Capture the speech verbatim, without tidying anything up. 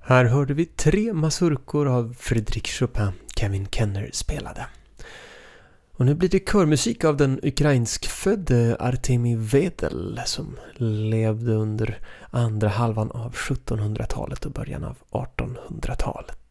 Här hörde vi tre mazurkor av Frédéric Chopin, Kevin Kenner spelade. Och nu blir det körmusik av den ukrainskfödde Artemi Vedel som levde under andra halvan av sjuttonhundratalet och början av artonhundratalet.